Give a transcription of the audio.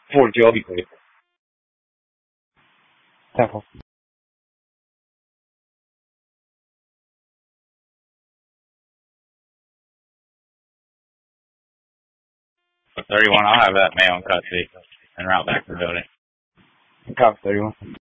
42 I'll be great. Temple. 31, I'll have that mail and custody and route back to the building. Copy 31.